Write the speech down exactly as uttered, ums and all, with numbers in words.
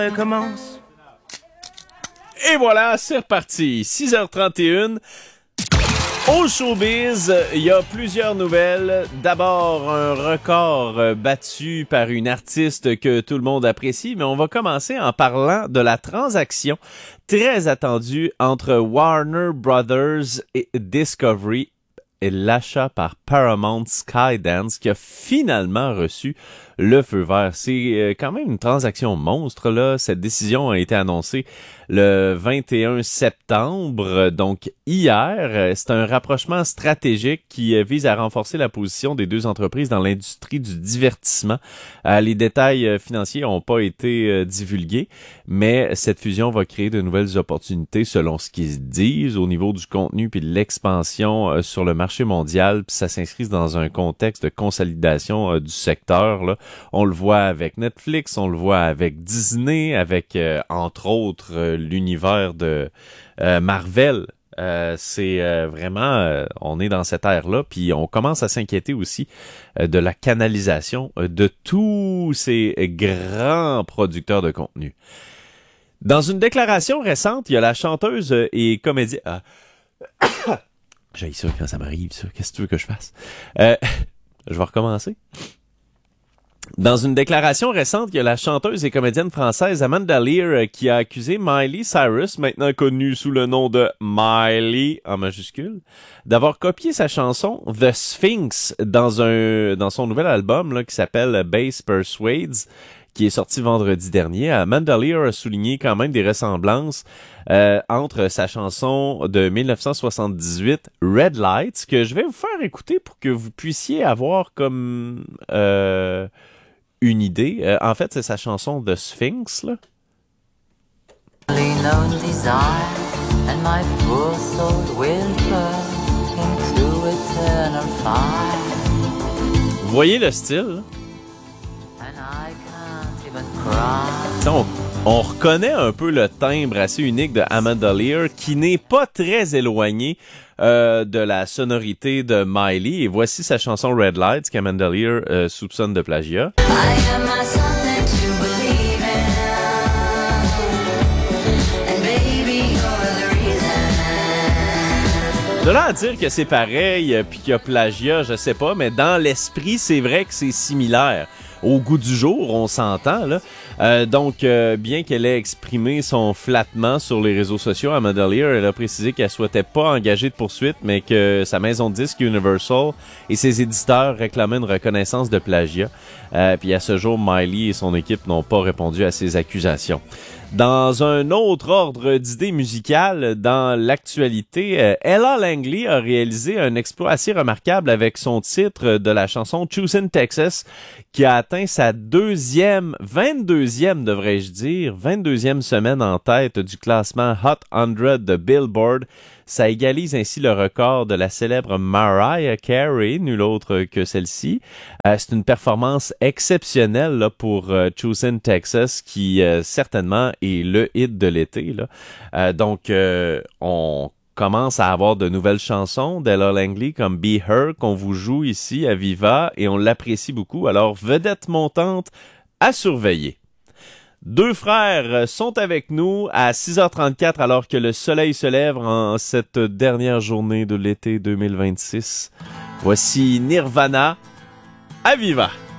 Commence. Et voilà, c'est reparti. six heures trente et une. Au showbiz, il y a plusieurs nouvelles. D'abord, un record battu par une artiste que tout le monde apprécie, mais on va commencer en parlant de la transaction très attendue entre Warner Brothers et Discovery et l'achat par Paramount Skydance qui a finalement reçu le feu vert. C'est quand même une transaction monstre, là. Cette décision a été annoncée le vingt et un septembre, donc hier. C'est un rapprochement stratégique qui vise à renforcer la position des deux entreprises dans l'industrie du divertissement. Les détails financiers n'ont pas été divulgués, mais cette fusion va créer de nouvelles opportunités selon ce qu'ils disent au niveau du contenu puis de l'expansion sur le marché mondial. Puis ça s'inscrit dans un contexte de consolidation du secteur, là. On le voit avec Netflix, on le voit avec Disney, avec, euh, entre autres, euh, l'univers de euh, Marvel. Euh, c'est euh, vraiment, euh, on est dans cette ère-là, puis on commence à s'inquiéter aussi euh, de la canalisation euh, de tous ces grands producteurs de contenu. Dans une déclaration récente, il y a la chanteuse et comédienne... Ah. J'ai ça quand ça m'arrive, ça. Qu'est-ce que tu veux que je fasse? Euh, je vais recommencer. Dans une déclaration récente, il y a la chanteuse et comédienne française Amanda Lear qui a accusé Miley Cyrus, maintenant connue sous le nom de Miley en majuscule, d'avoir copié sa chanson The Sphinx dans un dans son nouvel album là, qui s'appelle Bass Persuades, qui est sorti vendredi dernier. Amanda Lear a souligné quand même des ressemblances euh, entre sa chanson de dix-neuf cent soixante-dix-huit, Red Lights, que je vais vous faire écouter pour que vous puissiez avoir comme euh, une idée. Euh, en fait, c'est sa chanson The Sphinx, là. Vous voyez le style, là? On, on reconnaît un peu le timbre assez unique de Amanda Lear qui n'est pas très éloigné euh, de la sonorité de Miley. Et voici sa chanson Red Lights qu'Amanda Lear euh, soupçonne de plagiat. De là à dire que c'est pareil puis qu'il y a plagiat, je sais pas, mais dans l'esprit, c'est vrai que c'est similaire. Au goût du jour, on s'entend, là. Euh, donc, euh, bien qu'elle ait exprimé son flattement sur les réseaux sociaux, Amanda Lear, elle a précisé qu'elle souhaitait pas engager de poursuite, mais que sa maison de disques Universal et ses éditeurs réclamaient une reconnaissance de plagiat. Euh, puis à ce jour, Miley et son équipe n'ont pas répondu à ces accusations. Dans un autre ordre d'idées musicales, dans l'actualité, euh, Ella Langley a réalisé un exploit assez remarquable avec son titre de la chanson Choosing Texas, qui a atteint sa deuxième, vingt-deuxième devrais-je dire, vingt-deuxième semaine en tête du classement Hot cent de Billboard. Ça égalise ainsi le record de la célèbre Mariah Carey, nulle autre que celle-ci. Euh, c'est une performance exceptionnelle là, pour euh, Choosing Texas, qui euh, certainement est le hit de l'été, là. Euh, donc, euh, on commence à avoir de nouvelles chansons d'Ella Langley comme Be Her qu'on vous joue ici à Viva et on l'apprécie beaucoup. Alors, vedette montante à surveiller. Deux frères sont avec nous à six heures trente-quatre alors que le soleil se lève en cette dernière journée de l'été deux mille vingt-six. Voici Nirvana à Viva.